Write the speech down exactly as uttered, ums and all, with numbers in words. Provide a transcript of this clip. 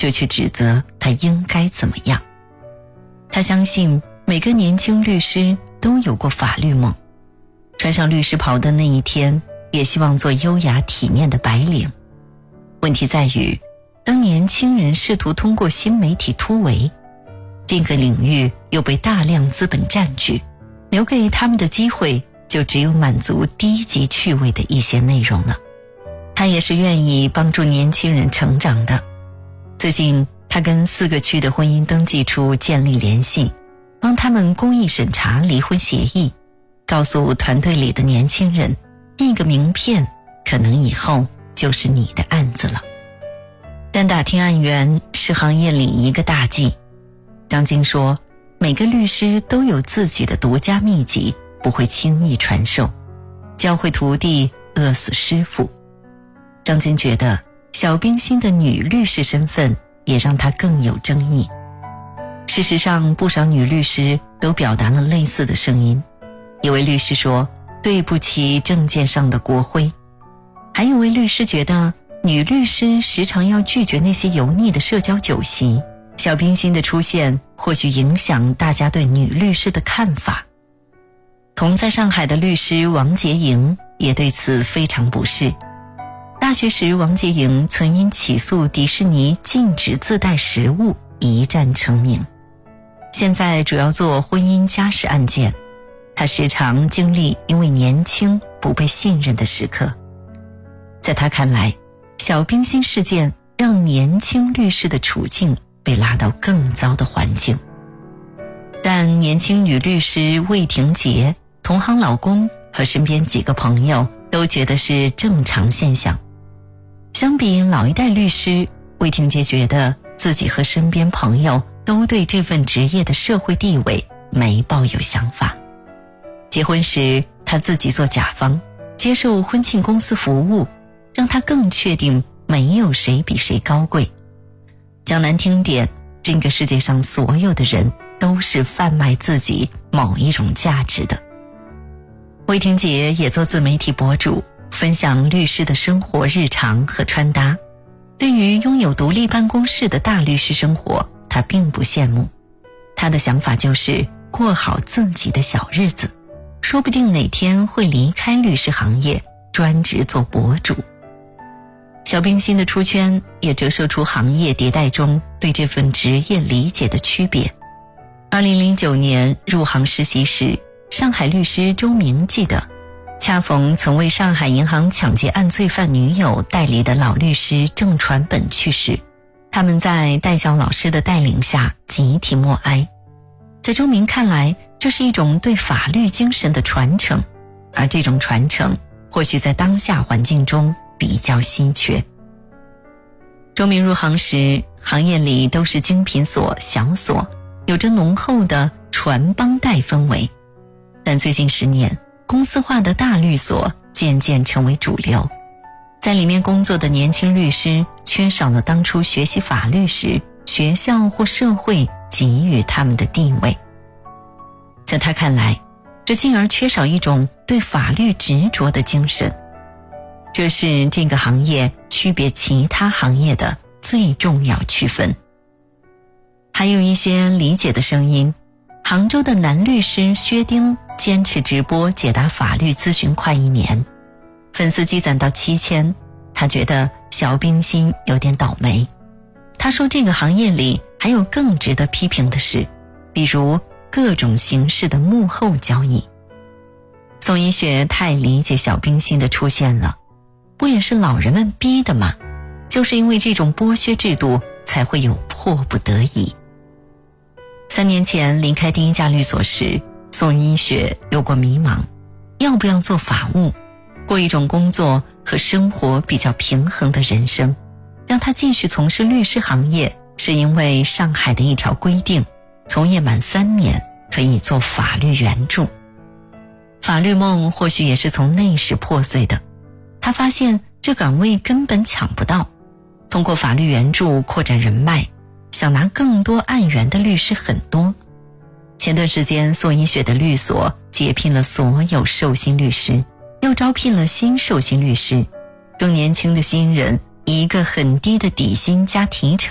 就去指责他应该怎么样。他相信每个年轻律师都有过法律梦，穿上律师袍的那一天，也希望做优雅体面的白领。问题在于，当年轻人试图通过新媒体突围，这个领域又被大量资本占据，留给他们的机会就只有满足低级趣味的一些内容了。他也是愿意帮助年轻人成长的。最近他跟四个区的婚姻登记处建立联系，帮他们公益审查离婚协议，告诉团队里的年轻人，那个名片可能以后就是你的案子了。但打听案源是行业里一个大忌。张晶说，每个律师都有自己的独家秘籍，不会轻易传授，教会徒弟，饿死师傅。张晶觉得小冰心的女律师身份也让她更有争议。事实上，不少女律师都表达了类似的声音。一位律师说，对不起证件上的国徽。还有位律师觉得女律师时常要拒绝那些油腻的社交酒席，小冰心的出现或许影响大家对女律师的看法。同在上海的律师王洁莹也对此非常不适。大学时，王洁莹曾因起诉迪士尼禁止自带食物一战成名。现在主要做婚姻家事案件，她时常经历因为年轻不被信任的时刻。在她看来，小冰心事件让年轻律师的处境被拉到更糟的环境。但年轻女律师魏婷杰、同行老公和身边几个朋友都觉得是正常现象。相比老一代律师，魏婷杰觉得自己和身边朋友都对这份职业的社会地位没抱有想法。结婚时，他自己做甲方，接受婚庆公司服务，让他更确定没有谁比谁高贵。讲难听点，这个世界上所有的人都是贩卖自己某一种价值的。魏婷杰也做自媒体博主，分享律师的生活日常和穿搭。对于拥有独立办公室的大律师生活，他并不羡慕。他的想法就是过好自己的小日子，说不定哪天会离开律师行业，专职做博主。小冰心的出圈也折射出行业迭代中对这份职业理解的区别。二零零九年入行实习时，上海律师周明记得，恰逢曾为上海银行抢劫案罪犯女友代理的老律师郑传本去世，他们在代教老师的带领下集体默哀。在周明看来，这是一种对法律精神的传承，而这种传承或许在当下环境中比较稀缺。周明入行时，行业里都是精品所、小所，有着浓厚的传帮带氛围。但最近十年，公司化的大律所渐渐成为主流，在里面工作的年轻律师缺少了当初学习法律时学校或社会给予他们的地位。在他看来，这进而缺少一种对法律执着的精神，这是这个行业区别其他行业的最重要区分。还有一些理解的声音，杭州的男律师薛丁坚持直播解答法律咨询快一年，粉丝积攒到七千，他觉得小冰心有点倒霉。他说这个行业里还有更值得批评的事，比如各种形式的幕后交易。宋一雪太理解小冰心的出现了，不也是老人们逼的吗？就是因为这种剥削制度，才会有迫不得已。三年前离开第一家律所时，宋一雪有过迷茫，要不要做法务，过一种工作和生活比较平衡的人生。让她继续从事律师行业，是因为上海的一条规定，从业满三年可以做法律援助。法律梦或许也是从那时破碎的，她发现这岗位根本抢不到，通过法律援助扩展人脉，想拿更多案源的律师很多。前段时间宋一雪的律所解聘了所有受薪律师，又招聘了新受薪律师，更年轻的新人以一个很低的底薪加提成